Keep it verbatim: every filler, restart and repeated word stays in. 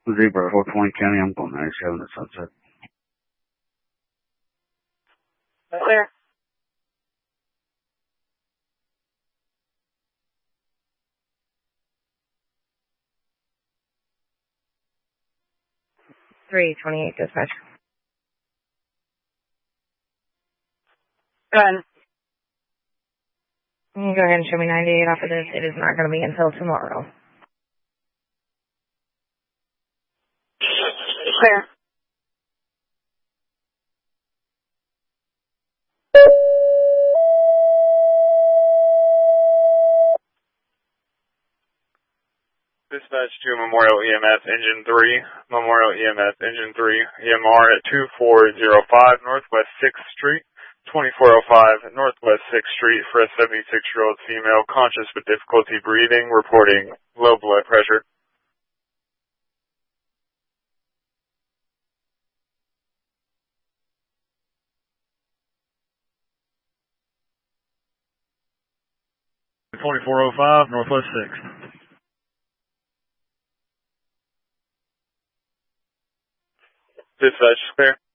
Zebra, four twenty County, I'm going ninety-seven to Sunset. Clear. three twenty-eight dispatch. Go ahead. You can go ahead and show me ninety-eight off of this. It is not going to be until tomorrow. Clear. Dispatch to Memorial E M S Engine three, Memorial E M S Engine three, E M R at two four zero five Northwest sixth Street, twenty-four oh five Northwest sixth Street for a seventy-six-year-old female conscious with difficulty breathing, reporting low blood pressure. twenty-four oh five Northwest sixth. Dispatch, clear.